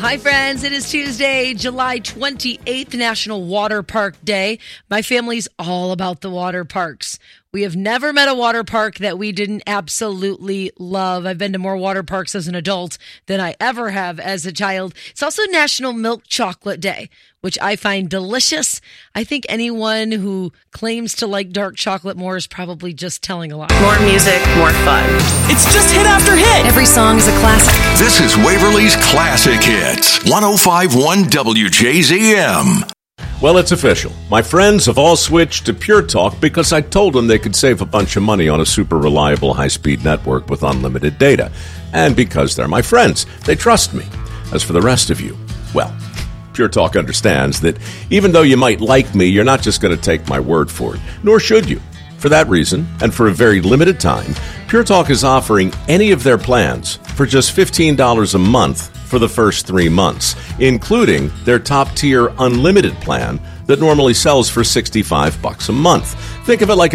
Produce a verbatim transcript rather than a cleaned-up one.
Hi, friends. It is Tuesday, July twenty-eighth, National Water Park Day. My family's all about the water parks. We have never met a water park that we didn't absolutely love. I've been to more water parks as an adult than I ever have as a child. It's also National Milk Chocolate Day, which I find delicious. I think anyone who claims to like dark chocolate more is probably just telling a lie. More music, more fun. It's just hit after hit. Every song is a classic. This is Waverly's Classic Hits, one oh five point one W J Z M. Well, it's official. My friends have all switched to Pure Talk because I told them they could save a bunch of money on a super reliable high-speed network with unlimited data. And because they're my friends, they trust me. As for the rest of you, well, Pure Talk understands that even though you might like me, you're not just going to take my word for it, nor should you. For that reason, and for a very limited time, Pure Talk is offering any of their plans for just fifteen dollars a month for the first three months, including their top-tier unlimited plan that normally sells for sixty-five bucks a month. Think of it like a